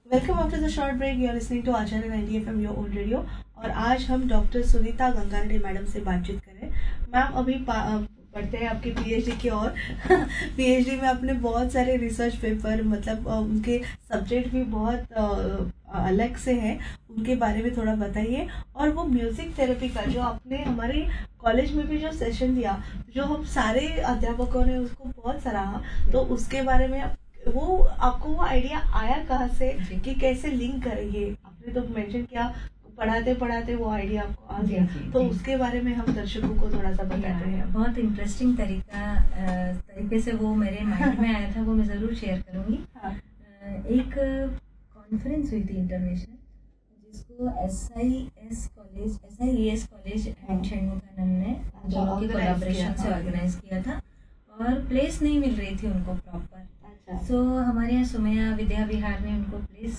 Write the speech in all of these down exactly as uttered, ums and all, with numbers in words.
Welcome after the short break. You are listening to Acharya ninety F am your old radio. और आज हम doctor Sunita गंगारेड्डी madam से बातचीत करें। मैम अभी पढ़ते हैं आपकी पीएचडी की और पीएचडी में आपने बहुत सारे रिसर्च पेपर, मतलब उनके सब्जेक्ट भी बहुत अलग से हैं, उनके बारे में थोड़ा बताइए। और वो म्यूजिक थेरेपी का जो आपने हमारे कॉलेज में भी जो सेशन दिया, जो हम सारे अध्यापकों ने उसको बहुत सराहा, तो उसके बारे में वो आपको वो आइडिया आया कहाँ से कि कैसे लिंक करेंगे? आपने तो मेंशन किया पढ़ाते पढ़ाते वो आइडिया आपको आ गया, तो उसके बारे में हम दर्शकों को थोड़ा सा बताते हैं। बहुत इंटरेस्टिंग तरीका तरीके से वो मेरे माइंड में आया था, वो मैं जरूर शेयर करूंगी। हाँ। एक कॉन्फ्रेंस हुई थी इंटरनेशनल, जिसको S I S college S I E S college and Shanmukhananda ने दोनों के कोलैबोरेशन से ऑर्गेनाइज किया था, और प्लेस नहीं मिल रही थी उनको प्रॉपर। सो so, हमारे यहाँ सुमैया विद्या विहार में उनको प्लेस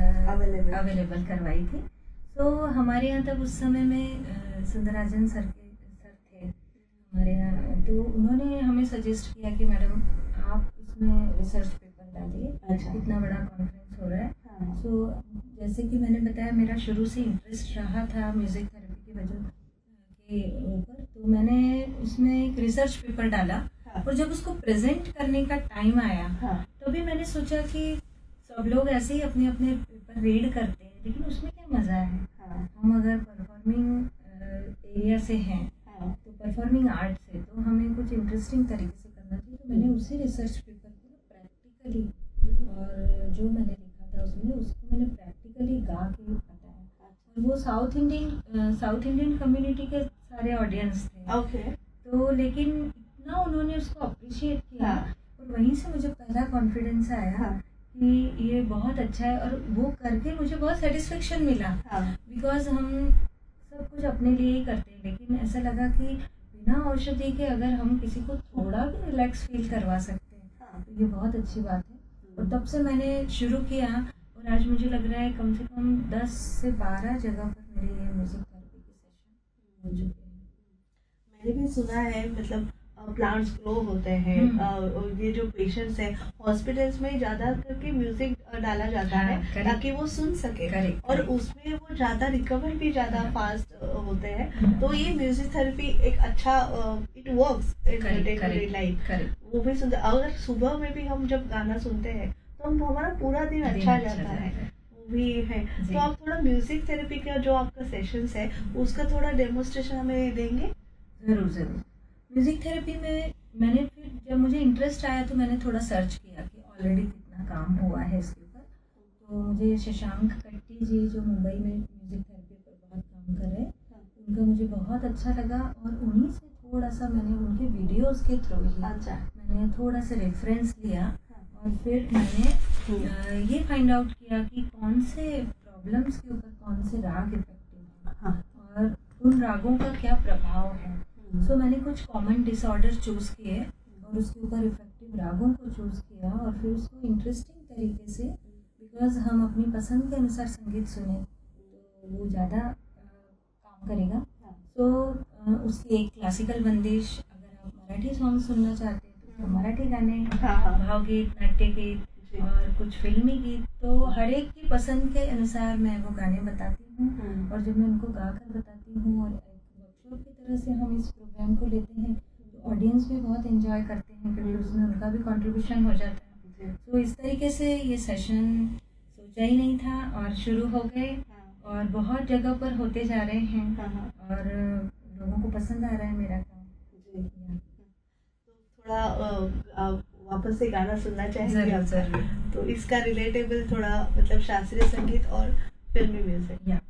अवेलेबल करवाई थी। तो so, हमारे यहाँ तब उस समय में सुंदराजन सर के सर थे हमारे यहाँ, तो उन्होंने हमें सजेस्ट किया कि मैडम आप इसमें रिसर्च पेपर डालिए। अच्छा। इतना बड़ा कॉन्फ्रेंस हो रहा है। हाँ। सो so, जैसे कि मैंने बताया, मेरा शुरू से इंटरेस्ट रहा था म्यूजिक थेरेपी की वजह के ऊपर, तो मैंने उसमें एक रिसर्च पेपर डाला। और जब उसको प्रेजेंट करने का टाइम आया, हाँ, तो भी मैंने सोचा कि सब लोग ऐसे ही अपने अपने पेपर रीड करते हैं, लेकिन उसमें क्या मजा है। हाँ, हम अगर परफॉर्मिंग एरिया से हैं, हाँ, तो परफॉर्मिंग आर्ट से, तो हमें कुछ इंटरेस्टिंग तरीके से करना चाहिए। तो मैंने उसी रिसर्च पेपर को प्रैक्टिकली, और जो मैंने लिखा था उसमें, उसको मैंने प्रैक्टिकली गा के बताया। और वो south Indian south Indian community के सारे ऑडियंस थे। ओके। तो लेकिन ना उन्होंने उसको अप्रिशिएट किया। हाँ। और वहीं से मुझे पहला कॉन्फिडेंस आया। हाँ। कि ये बहुत अच्छा है, और वो करके मुझे बहुत सेटिस्फेक्शन मिला। हाँ। बिकॉज हम सब कुछ अपने लिए ही करते हैं, लेकिन ऐसा लगा कि बिना औषधि के अगर हम किसी को थोड़ा भी रिलैक्स फील करवा सकते हैं, हाँ, तो ये बहुत अच्छी बात है। और तब से मैंने शुरू किया, और आज मुझे लग रहा है कम से कम दस से बारह जगह पर मेरे ये म्यूजिक थेरेपी के सेशन हो चुके हैं। मैंने भी सुना है, मतलब प्लांट्स ग्रो होते हैं, और ये जो पेशेंट्स हैं हॉस्पिटल्स में ज्यादा करके म्यूजिक डाला जाता है, हाँ, ताकि वो सुन सके। करेक्ट, और उसमें वो ज्यादा रिकवर भी ज्यादा फास्ट होते हैं। तो ये म्यूजिक थेरेपी एक अच्छा, it works in day to day life. वो भी सुनते, अगर सुबह में भी हम जब गाना सुनते हैं तो हम हमारा पूरा दिन अच्छा जाता है, वो भी है। तो आप थोड़ा म्यूजिक थेरेपी का जो आपका सेशंस है उसका थोड़ा डेमोन्स्ट्रेशन हमें देंगे? जरूर जरूर। म्यूजिक थेरेपी में मैंने फिर जब मुझे इंटरेस्ट आया तो मैंने थोड़ा सर्च किया कि ऑलरेडी कितना काम हुआ है इसके ऊपर। तो मुझे शशांक कट्टी जी, जो मुंबई में म्यूजिक थेरेपी पर बहुत काम कर रहे हैं, उनका मुझे बहुत अच्छा लगा, और उन्हीं से थोड़ा सा मैंने उनके वीडियोस के थ्रू ही अच्छा मैंने थोड़ा सा रेफरेंस लिया। और फिर मैंने ये फाइंड आउट किया कि कौन से प्रॉब्लम्स के ऊपर कौन से राग इफेक्टिव हैं, और उन रागों का क्या प्रभाव है। सो so, मैंने कुछ कॉमन डिसऑर्डर चूज किए, और उसके ऊपर इफेक्टिव रागों को चूज किया, और फिर उसको इंटरेस्टिंग तरीके से, बिकॉज हम अपनी पसंद के अनुसार संगीत सुने तो वो ज़्यादा काम करेगा। तो so, उसकी एक क्लासिकल बंदिश, अगर आप मराठी सॉन्ग सुनना चाहते हैं तो मराठी गाने, भावगीत, नाट्य गीत, और कुछ फिल्मी गीत, तो हर एक की पसंद के अनुसार मैं वो गाने बताती हूँ। और जब मैं उनको गा कर बताती हूँ, और वर्कशॉप की तरह से हम इस प्रोग्राम को लेते हैं, तो ऑडियंस भी बहुत एंजॉय करते हैं, क्योंकि उसमें उनका भी कंट्रीब्यूशन हो जाता है। तो इस तरीके से ये सेशन सोचा ही नहीं था, और शुरू हो गए, और बहुत जगह पर होते जा रहे हैं, और लोगों को पसंद आ रहा है मेरा काम। तो थोड़ा वापस से गाना सुनना चाहेंगे आप? तो इसका रिलेटेबल थोड़ा, मतलब शास्त्रीय संगीत और फिल्मी म्यूजिक। या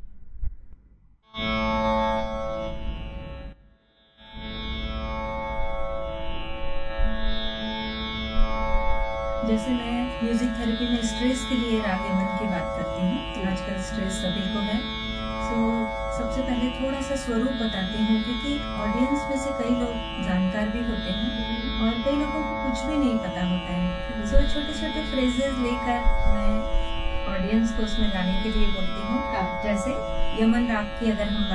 जैसे मैं म्यूजिक थेरेपी में स्ट्रेस के लिए राग यमन की बात करती हूँ, तो आजकल स्ट्रेस सभी को है। सो सबसे पहले थोड़ा सा स्वरूप बताती हूँ, क्योंकि ऑडियंस में से कई लोग जानकार भी होते हैं, और कई लोगों को कुछ भी नहीं पता होता है। सो छोटे छोटे फ्रेजेस लेकर मैं ऑडियंस को उसमें गाने के लिए बोलती हूँ। जैसे यमन राग की अगर हम